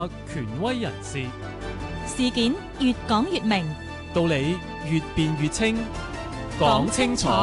權威人士， 事件越講越明， 道理越辯越清，講清楚。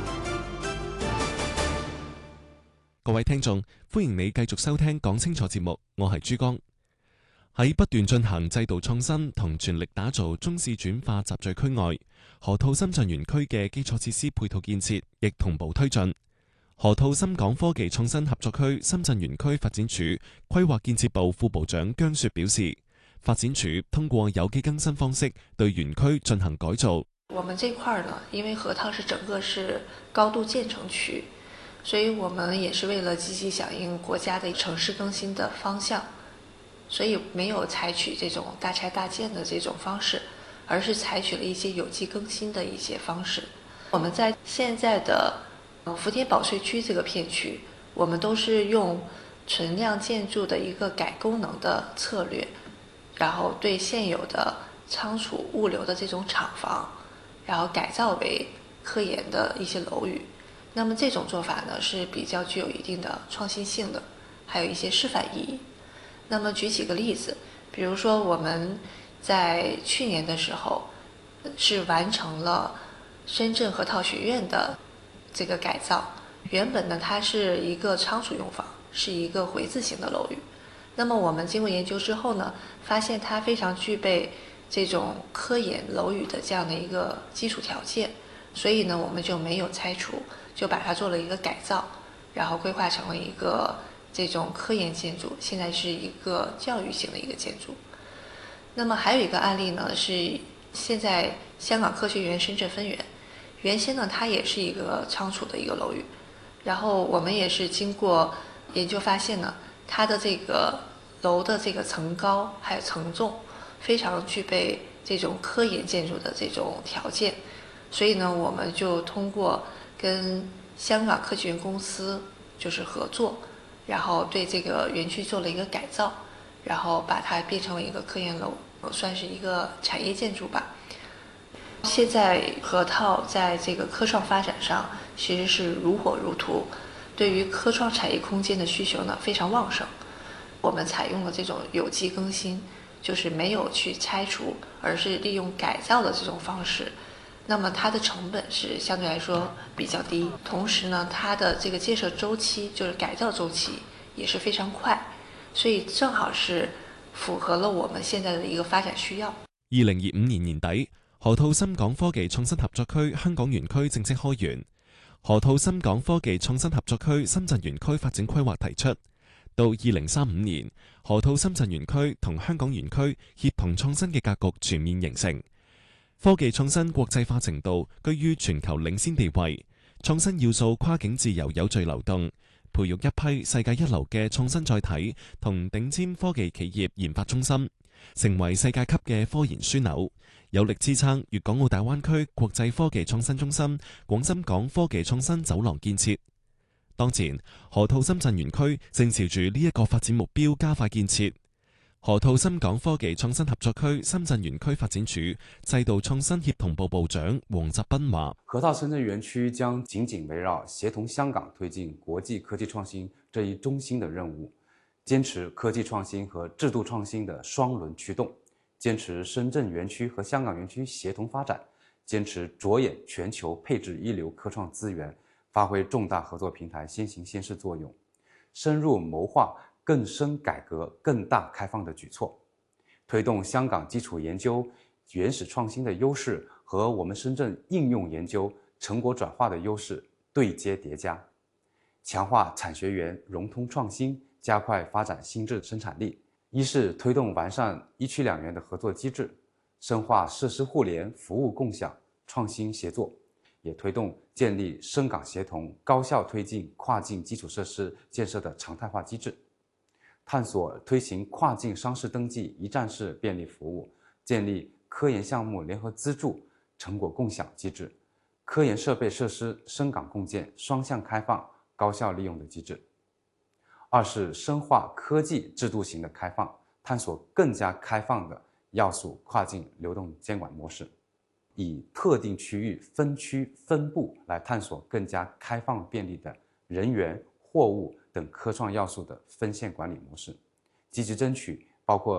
各位聽眾，歡迎你繼續收聽講清楚節目，我係珠江。喺不斷進行制度創新同全力打造中試轉化集聚區外，河套深圳園區嘅基礎設施配套建設亦同步推進。河套深港科技創新合作區深圳園區發展處規劃建設部副部長姜雪表示，發展處通過有機更新方式對園區進行改造。 我們這塊呢，因為河套是整個是高度建成區，所以我們也是為了積極響應國家的城市更新的方向，所以沒有採取這種大拆大建的這種方式，而是採取了一些有機更新的一些方式。我們在現在的福田保稅區這個片區，我們都是用存量建築的一個改功能的策略，然後對現有的倉儲物流的這種廠房，然後改造為科研的一些樓宇。那麼這種做法呢，是比較具有一定的創新性的，還有一些示範意義。那麼舉幾個例子，比如說我們在去年的時候是完成了深圳河套學院的這個改造。原本呢，它是一個倉儲用房，是一個回字形的樓宇。那麼我們經過研究之後呢，發現它非常具備這種科研樓宇的這樣的一個基礎條件，所以呢，我們就沒有拆除，就把它做了一個改造，然後規劃成了一個這種科研建築，現在是一個教育型的一個建築。那麼還有一個案例呢，是現在香港科學園深圳分園，原先呢，它也是一個倉儲的一個樓宇，然後我們也是經過研究發現呢，它的這個樓的這個層高還有層重非常具備這種科研建築的這種條件，所以呢，我們就通過跟香港科學園公司就是合作，然後對這個園區做了一個改造，然後把它變成了一個科研樓，算是一個產業建築吧。現在河套在這個科創發展上其實是如火如荼，對於科創產業空間的需求呢非常旺盛。我們採用了這種有機更新，就是沒有去拆除，而是利用改造的這種方式。那麼它的成本是相對來說比較低，同時呢，它的這個建設周期就是改造周期也是非常快，所以正好是符合了我們現在的一個發展需要。 2025年年底，河套深港科技創新合作區香港園區正式開園。河套深港科技創新合作區深圳園區發展規劃提出，到2035年，河套深圳園區同香港園區協同創新嘅格局全面形成。科技創新國際化程度居於全球領先地位，創新要素跨境自由有序流動，培育一批世界一流嘅創新載體同頂尖科技企業研發中心，成為世界級嘅科研樞紐，有力支撐粵港澳大灣區國際科技創新中心廣深港科技創新走廊建設。當前，河套深圳園區正朝住呢一個發展目標加快建設。河套深港科技創新合作區深圳園區發展處制度創新協同部部長黃澤斌話： 河套深圳園區將緊緊圍繞協同香港推進國際科技創新這一中心的任務，堅持科技創新和制度創新的雙輪驅動，堅持深圳園區和香港園區協同發展，堅持着眼全球配置一流科創資源，發揮重大合作平台先行先試作用，深入謀劃更深改革、更大開放的舉措，推動香港基礎研究原始創新的優勢和我們深圳應用研究成果轉化的優勢對接疊加，強化產學園融通創新，加快發展新質生產力。一是推動完善一區兩園的合作機制，深化設施互聯、服務共享、創新協作，也推動建立深港協同、高效推進跨境基礎設施建設的常態化機制。探索推行跨境上市登記一站式便利服務，建立科研項目聯合資助、成果共享機制，科研設備設施深港共建、雙向開放、高效利用的機制。二是深化科技制度型的開放，探索更加開放的要素跨境流動監管模式，以特定區域分區分部來探索更加開放便利的人員、貨物等科創要素的分線管理模式，積極爭取包括